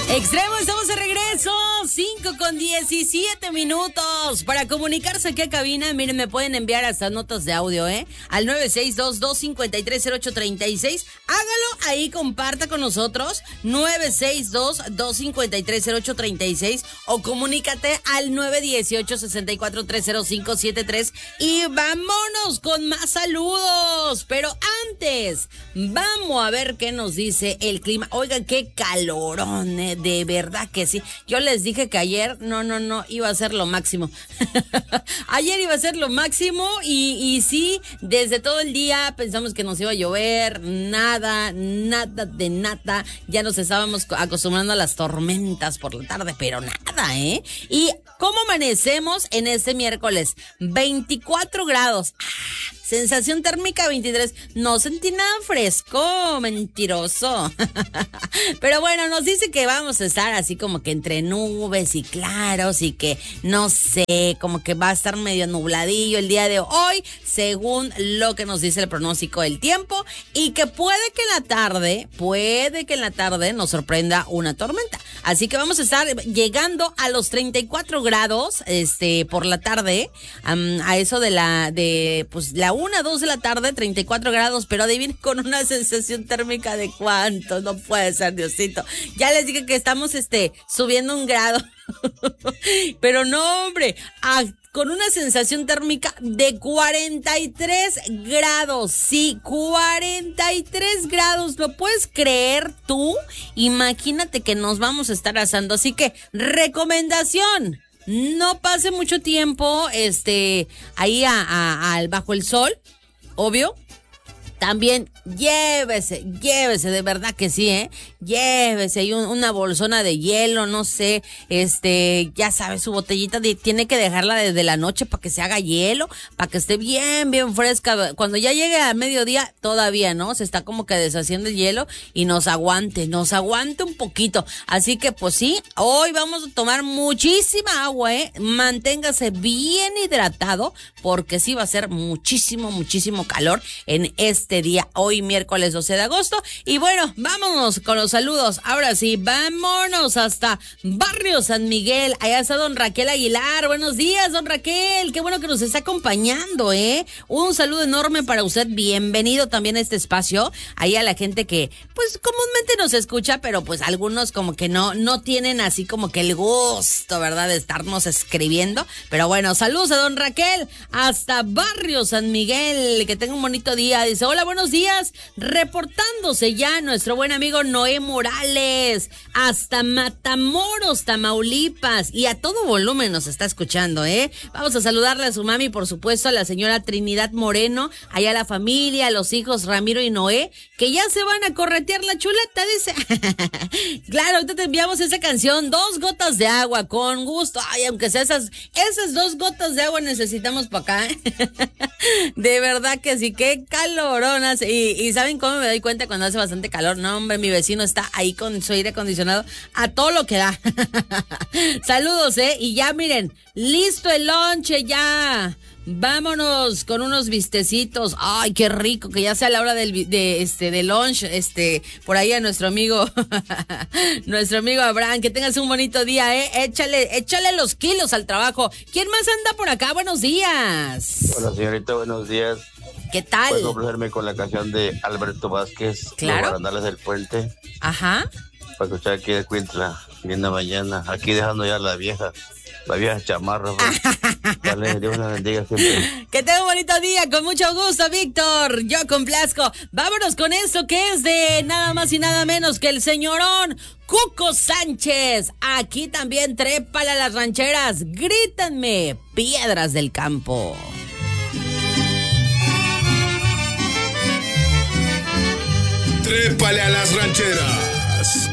Extremo, estamos de regreso, 5:17 para comunicarse aquí a cabina. Miren, me pueden enviar hasta notas de audio, al 962-253-0836. Hágalo ahí, comparta con nosotros, 962-253-0836, o comunícate al 918-64-30573 y vámonos con más saludos. Pero antes, vamos a ver qué nos dice el clima. Oigan, qué calorón, de verdad que sí. Yo les dije que ayer, no, iba a ser lo máximo. Ayer iba a ser lo máximo y sí, desde todo el día pensamos que nos iba a llover, nada de nada. Ya nos estábamos acostumbrando a las tormentas por la tarde, pero nada, ¿Y cómo amanecemos en este miércoles? 24 grados. Sensación térmica 23. No sentí nada fresco, mentiroso. Pero bueno, nos dice que vamos a estar así como que entre nubes y claros y que no sé, como que va a estar medio nubladillo el día de hoy, según lo que nos dice el pronóstico del tiempo, y que puede que en la tarde nos sorprenda una tormenta. Así que vamos a estar llegando a los 34 grados por la tarde, a eso de la 1, 2 de la tarde, 34 grados, pero adivinen, con una sensación térmica de cuánto. No puede ser, Diosito. Ya les dije que estamos subiendo 1 grado. Pero no, hombre, con una sensación térmica de 43 grados. Sí, 43 grados. ¿Lo puedes creer tú? Imagínate que nos vamos a estar asando. Así que, recomendación: no pase mucho tiempo ahí bajo el sol, obvio. También llévese, de verdad que sí, llévese ahí una bolsona de hielo, no sé, ya sabes, su botellita tiene que dejarla desde la noche para que se haga hielo, para que esté bien fresca. Cuando ya llegue a mediodía, todavía, ¿no? Se está como que deshaciendo el hielo y nos aguante un poquito. Así que, pues sí, hoy vamos a tomar muchísima agua, Manténgase bien hidratado, porque sí va a ser muchísimo calor en este día, hoy miércoles 12 de agosto. Y bueno, vámonos con los saludos. Ahora sí, vámonos hasta Barrio San Miguel. Allá está don Raquel Aguilar. Buenos días, don Raquel. Qué bueno que nos está acompañando, Un saludo enorme para usted. Bienvenido también a este espacio. Ahí a la gente que, pues, comúnmente nos escucha, pero pues algunos como que no tienen así como que el gusto, ¿verdad?, de estarnos escribiendo. Pero bueno, saludos a don Raquel hasta Barrio San Miguel. Que tenga un bonito día. Dice, hola, buenos días, reportándose ya nuestro buen amigo Noé Morales, hasta Matamoros, Tamaulipas, y a todo volumen nos está escuchando, Vamos a saludarle a su mami, por supuesto, a la señora Trinidad Moreno, allá a la familia, a los hijos Ramiro y Noé, que ya se van a corretear la chuleta, dice. Claro, ahorita te enviamos esa canción, 2 gotas de agua, con gusto. Ay, aunque sea esas 2 gotas de agua necesitamos para acá, De verdad que sí, qué calorón hace. Y ¿saben cómo me doy cuenta cuando hace bastante calor? No, hombre, mi vecino está ahí con su aire acondicionado a todo lo que da. Saludos, y ya miren, listo el lonche ya. Vámonos con unos bistecitos. Ay, qué rico, que ya sea la hora del lunch, por ahí a nuestro amigo Abraham, que tengas un bonito día, échale los kilos al trabajo. ¿Quién más anda por acá? Buenos días. Hola, señorita, buenos días. ¿Qué tal? Puedo complacerme con la canción de Alberto Vázquez, claro, Los Barandales del Puente. Ajá. Para escuchar aquí de Cuintla, linda mañana, aquí dejando ya la vieja chamarra. Dale, Dios la bendiga siempre. Que tenga un bonito día, con mucho gusto, Víctor. Yo complazco. Vámonos con esto que es de nada más y nada menos que el señorón Cuco Sánchez. Aquí también trépale a las rancheras. Grítanme, piedras del campo. Trépale a las rancheras.